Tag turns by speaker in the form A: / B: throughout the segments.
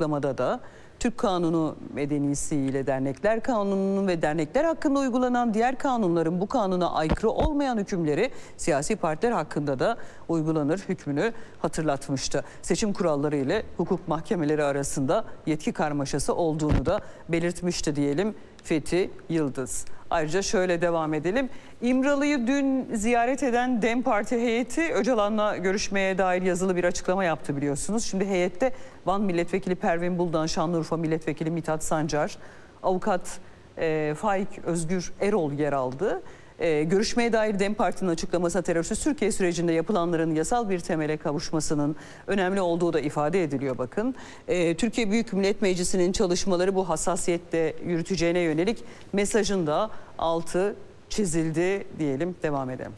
A: açıklamada da Türk Kanunu medenisiyle dernekler kanununun ve dernekler hakkında uygulanan diğer kanunların bu kanuna aykırı olmayan hükümleri siyasi partiler hakkında da uygulanır hükmünü hatırlatmıştı. Seçim kuralları ile hukuk mahkemeleri arasında yetki karmaşası olduğunu da belirtmişti diyelim Fethi Yıldız. Ayrıca şöyle devam edelim. İmralı'yı dün ziyaret eden DEM Parti heyeti Öcalan'la görüşmeye dair yazılı bir açıklama yaptı biliyorsunuz. Şimdi heyette Van Milletvekili Pervin Buldan, Şanlıurfa Milletvekili Mithat Sancar, Avukat Faik Özgür Erol yer aldı. Görüşmeye dair DEM Parti'nin açıklamasına terörsüz Türkiye sürecinde yapılanların yasal bir temele kavuşmasının önemli olduğu da ifade ediliyor bakın. Türkiye Büyük Millet Meclisi'nin çalışmaları bu hassasiyetle yürüteceğine yönelik mesajın da altı çizildi diyelim, devam edelim.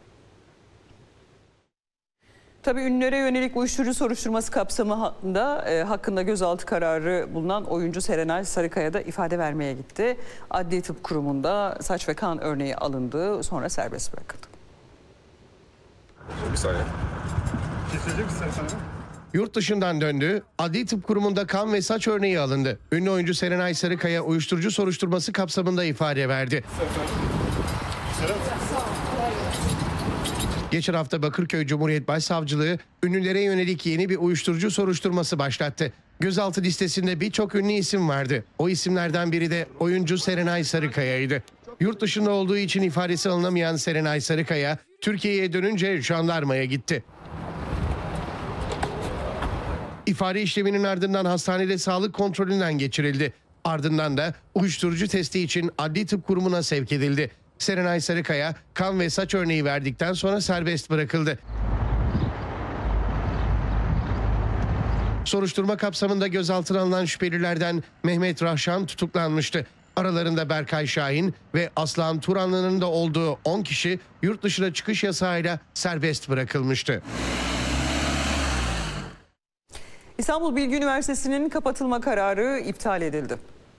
A: Tabii ünlülere yönelik uyuşturucu soruşturması kapsamında hakkında gözaltı kararı bulunan oyuncu Serenay Sarıkaya da ifade vermeye gitti. Adli Tıp Kurumu'nda saç ve kan örneği alındı, sonra serbest bırakıldı.
B: Bir saniye.
C: Yurt dışından döndü, Adli Tıp Kurumu'nda kan ve saç örneği alındı. Ünlü oyuncu Serenay Sarıkaya uyuşturucu soruşturması kapsamında ifade verdi. Geçen hafta Bakırköy Cumhuriyet Başsavcılığı ünlülere yönelik yeni bir uyuşturucu soruşturması başlattı. Gözaltı listesinde birçok ünlü isim vardı. O isimlerden biri de oyuncu Serenay Sarıkaya'ydı. Yurt dışında olduğu için ifadesi alınamayan Serenay Sarıkaya, Türkiye'ye dönünce jandarmaya gitti. İfade işleminin ardından hastanede sağlık kontrolünden geçirildi. Ardından da uyuşturucu testi için Adli Tıp Kurumu'na sevk edildi. Serenay Sarıkaya kan ve saç örneği verdikten sonra serbest bırakıldı. Soruşturma kapsamında gözaltına alınan şüphelilerden Mehmet Rahşan tutuklanmıştı. Aralarında Berkay Şahin ve Aslan Turanlı'nın da olduğu 10 kişi yurt dışına çıkış yasağıyla serbest bırakılmıştı.
A: İstanbul Bilgi Üniversitesi'nin kapatılma kararı iptal edildi.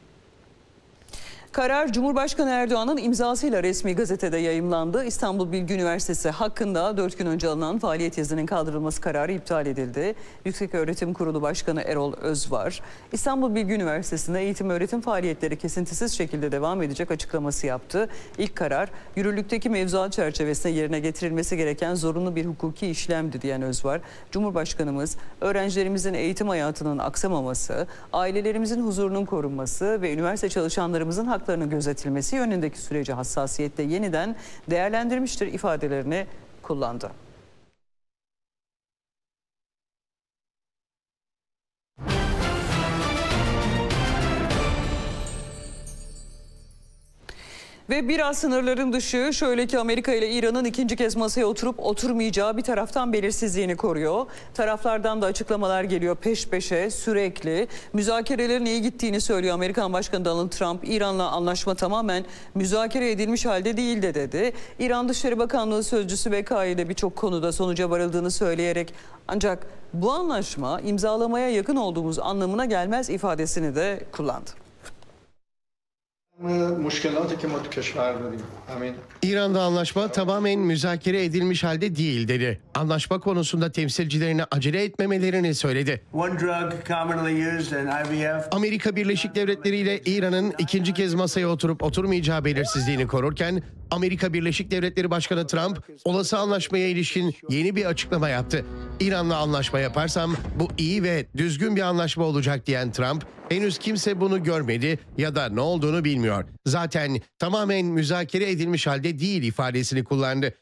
A: Karar Cumhurbaşkanı Erdoğan'ın imzasıyla resmi gazetede yayımlandı. İstanbul Bilgi Üniversitesi hakkında 4 gün önce alınan faaliyet izninin kaldırılması kararı iptal edildi. Yükseköğretim Kurulu Başkanı Erol Özvar, İstanbul Bilgi Üniversitesi'nde eğitim öğretim faaliyetleri kesintisiz şekilde devam edecek açıklaması yaptı. İlk karar, yürürlükteki mevzuat çerçevesinde yerine getirilmesi gereken zorunlu bir hukuki işlemdi diyen Özvar, Cumhurbaşkanımız öğrencilerimizin eğitim hayatının aksamaması, ailelerimizin huzurunun korunması ve üniversite çalışanlarımızın haklarının gözetilmesi yönündeki süreci hassasiyetle yeniden değerlendirmiştir ifadelerini kullandı. Ve biraz sınırların dışı, şöyle ki Amerika ile İran'ın ikinci kez masaya oturup oturmayacağı bir taraftan belirsizliğini koruyor. Taraflardan da açıklamalar geliyor peş peşe, sürekli. Müzakerelerin iyi gittiğini söylüyor Amerikan Başkanı Donald Trump. İran'la anlaşma tamamen müzakere edilmiş halde değil de dedi. İran Dışişleri Bakanlığı Sözcüsü Bekai ile birçok konuda sonuca varıldığını söyleyerek ancak bu anlaşma imzalamaya yakın olduğumuz anlamına gelmez ifadesini de kullandı.
C: İran'da anlaşma tamamen müzakere edilmiş halde değil dedi. Anlaşma konusunda temsilcilerine acele etmemelerini söyledi. Amerika Birleşik Devletleri ile İran'ın ikinci kez masaya oturup oturmayacağı belirsizliğini korurken Amerika Birleşik Devletleri Başkanı Trump olası anlaşmaya ilişkin yeni bir açıklama yaptı. İran'la anlaşma yaparsam bu iyi ve düzgün bir anlaşma olacak diyen Trump, henüz kimse bunu görmedi ya da ne olduğunu bilmiyor. Zaten tamamen müzakere edilmiş halde değil ifadesini kullandı.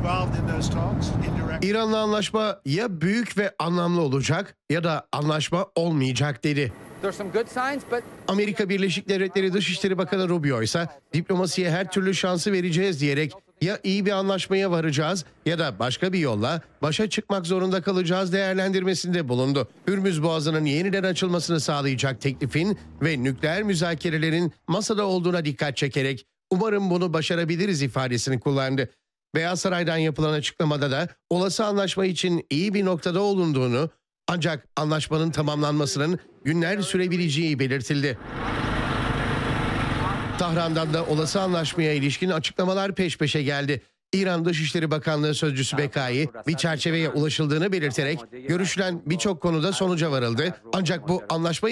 C: İran'la anlaşma ya büyük ve anlamlı olacak ya da anlaşma olmayacak dedi. Amerika Birleşik Devletleri Dışişleri Bakanı Rubio ise diplomasiye her türlü şansı vereceğiz diyerek ya iyi bir anlaşmaya varacağız ya da başka bir yolla başa çıkmak zorunda kalacağız değerlendirmesinde bulundu. Hürmüz Boğazı'nın yeniden açılmasını sağlayacak teklifin ve nükleer müzakerelerin masada olduğuna dikkat çekerek umarım bunu başarabiliriz ifadesini kullandı. Beyaz Saray'dan yapılan açıklamada da olası anlaşma için iyi bir noktada olunduğunu ancak anlaşmanın tamamlanmasının günler sürebileceği belirtildi. Tahran'dan da olası anlaşmaya ilişkin açıklamalar peş peşe geldi. İran Dışişleri Bakanlığı Sözcüsü Bekai bir çerçeveye ulaşıldığını belirterek görüşülen birçok konuda sonuca varıldı. Ancak bu anlaşma